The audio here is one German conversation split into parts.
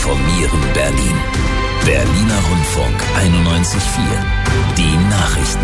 informieren Berlin. Berliner Rundfunk 91.4. Die Nachrichten.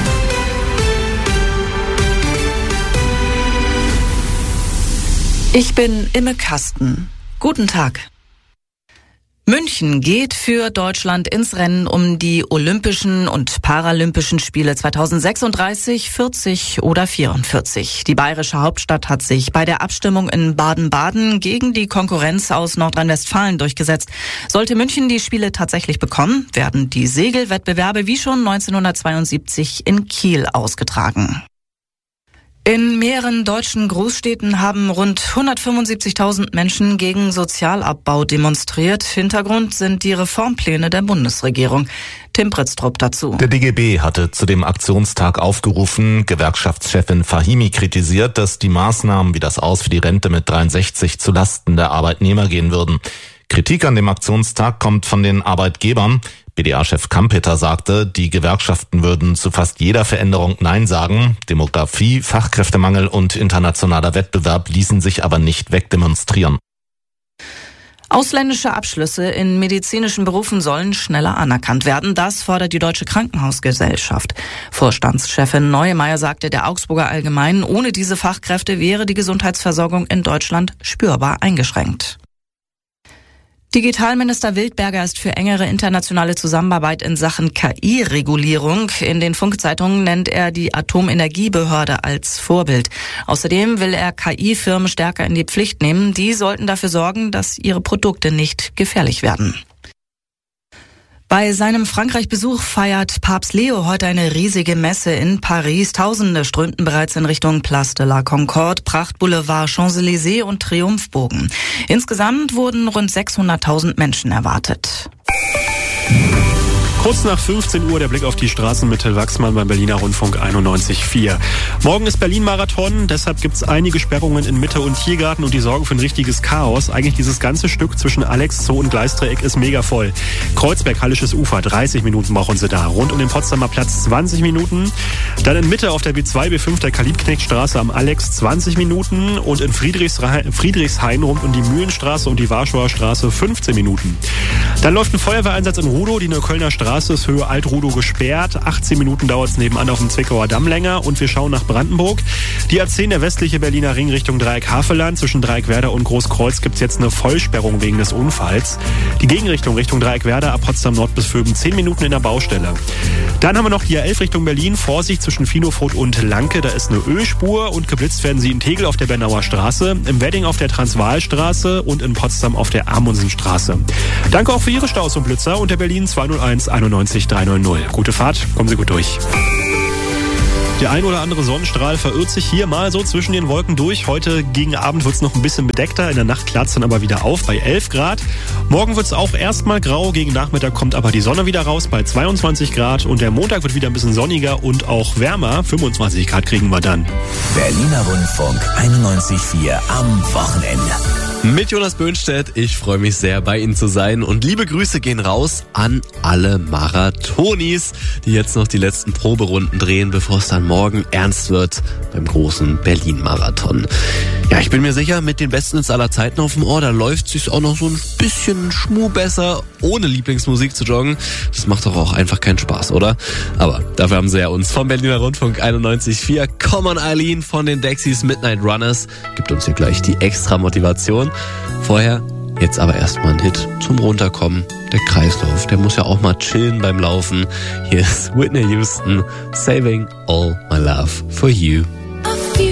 Ich bin Imme Kasten. Guten Tag. München geht für Deutschland ins Rennen um die Olympischen und Paralympischen Spiele 2036, 40 oder 44. Die bayerische Hauptstadt hat sich bei der Abstimmung in Baden-Baden gegen die Konkurrenz aus Nordrhein-Westfalen durchgesetzt. Sollte München die Spiele tatsächlich bekommen, werden die Segelwettbewerbe wie schon 1972 in Kiel ausgetragen. In mehreren deutschen Großstädten haben rund 175.000 Menschen gegen Sozialabbau demonstriert. Hintergrund sind die Reformpläne der Bundesregierung. Tim Pritztrup dazu. Der DGB hatte zu dem Aktionstag aufgerufen. Gewerkschaftschefin Fahimi kritisiert, dass die Maßnahmen wie das Aus für die Rente mit 63 zu Lasten der Arbeitnehmer gehen würden. Kritik an dem Aktionstag kommt von den Arbeitgebern. BDA-Chef Kampeter sagte, die Gewerkschaften würden zu fast jeder Veränderung Nein sagen. Demografie, Fachkräftemangel und internationaler Wettbewerb ließen sich aber nicht wegdemonstrieren. Ausländische Abschlüsse in medizinischen Berufen sollen schneller anerkannt werden. Das fordert die Deutsche Krankenhausgesellschaft. Vorstandschefin Neumeyer sagte der Augsburger Allgemeinen, ohne diese Fachkräfte wäre die Gesundheitsversorgung in Deutschland spürbar eingeschränkt. Digitalminister Wildberger ist für engere internationale Zusammenarbeit in Sachen KI-Regulierung. In den Funkzeitungen nennt er die Atomenergiebehörde als Vorbild. Außerdem will er KI-Firmen stärker in die Pflicht nehmen. Die sollten dafür sorgen, dass ihre Produkte nicht gefährlich werden. Bei seinem Frankreich-Besuch feiert Papst Leo heute eine riesige Messe in Paris. Tausende strömten bereits in Richtung Place de la Concorde, Prachtboulevard, Champs-Élysées und Triumphbogen. Insgesamt wurden rund 600.000 Menschen erwartet. Kurz nach 15 Uhr der Blick auf die Straßenmitte Wachsmann beim Berliner Rundfunk 91.4. Morgen ist Berlin-Marathon, deshalb gibt es einige Sperrungen in Mitte und Tiergarten und die sorgen für ein richtiges Chaos. Eigentlich dieses ganze Stück zwischen Alex Zoo und Gleisdreieck ist mega voll. Kreuzberg, Hallisches Ufer, 30 Minuten brauchen sie da. Rund um den Potsdamer Platz 20 Minuten. Dann in Mitte auf der B2, B5 der Karl-Liebknecht-Straße am Alex 20 Minuten und in Friedrichshain rund um die Mühlenstraße und die Warschauer Straße 15 Minuten. Dann läuft ein Feuerwehreinsatz in Rudow, die Neuköllner Straße ist Höhe Alt-Rudow gesperrt. 18 Minuten dauert es nebenan auf dem Zwickauer Damm länger. Und wir schauen nach Brandenburg. Die A10, der westliche Berliner Ring Richtung Dreieck-Havelland. Zwischen Dreieck-Werder und Großkreuz gibt es jetzt eine Vollsperrung wegen des Unfalls. Die Gegenrichtung Richtung Dreieck-Werder ab Potsdam Nord bis Vöben 10 Minuten in der Baustelle. Dann haben wir noch die A11 Richtung Berlin. Vorsicht zwischen Viehnow-Foth und Lanke. Da ist eine Ölspur und geblitzt werden sie in Tegel auf der Bernauer Straße, im Wedding auf der Transvaalstraße und in Potsdam auf der Amundsenstraße. Danke auch für Ihre Staus und Blitzer und der Berlin 201 91 300. Gute Fahrt, kommen Sie gut durch. Der ein oder andere Sonnenstrahl verirrt sich hier mal so zwischen den Wolken durch. Heute gegen Abend wird es noch ein bisschen bedeckter. In der Nacht klart es dann aber wieder auf bei 11 Grad. Morgen wird es auch erstmal grau. Gegen Nachmittag kommt aber die Sonne wieder raus bei 22 Grad. Und der Montag wird wieder ein bisschen sonniger und auch wärmer. 25 Grad kriegen wir dann. Berliner Rundfunk 91.4 am Wochenende. Mit Jonas Böhnstedt, ich freue mich sehr, bei Ihnen zu sein und liebe Grüße gehen raus an alle Marathonis, die jetzt noch die letzten Proberunden drehen, bevor es dann morgen ernst wird beim großen Berlin-Marathon. Ja, ich bin mir sicher, mit den Besten aller Zeiten auf dem Ohr, da läuft es sich auch noch so ein bisschen Schmuh besser, ohne Lieblingsmusik zu joggen. Das macht doch auch einfach keinen Spaß, oder? Aber dafür haben sie ja uns vom Berliner Rundfunk 91.4. Come on Eileen von den Dexys Midnight Runners gibt uns hier gleich die extra Motivation. Vorher, jetzt aber erstmal ein Hit zum Runterkommen. Der Kreislauf, der muss ja auch mal chillen beim Laufen. Hier ist Whitney Houston, Saving All My Love for You.